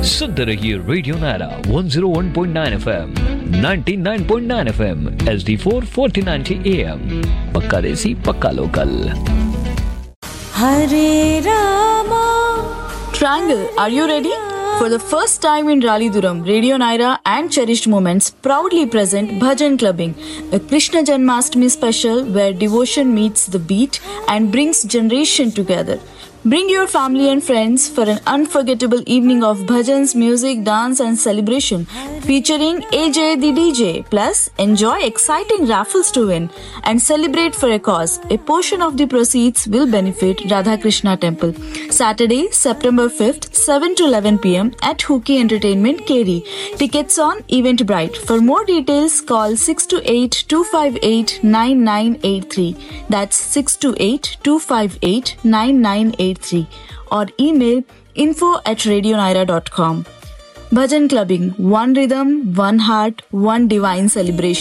सुनते रहिए radio Naira 101.9 FM, 99.9 FM, HD4 1490 AM। पक्का देसी पक्का local. Hare Rama. Triangle, are you ready? For the first time in Raliduram, Radio Naira and Cherished Moments proudly present Bhajan Clubbing, a Krishna Janmashtami special where devotion meets the beat and brings generation together. Bring your family and friends for an unforgettable evening of bhajans, music, dance and celebration featuring AJ the DJ. Plus, enjoy exciting raffles to win and celebrate for a cause. A portion of the proceeds will benefit Radha Krishna Temple. Saturday, September 5th, 7 to 11 pm at Hookie Entertainment, Keri. Tickets on Eventbrite. For more details, call 628-258-9983. That's 628-258-9983. or email info@radionaira.com. Bhajan Clubbing, one rhythm, one heart, one divine celebration.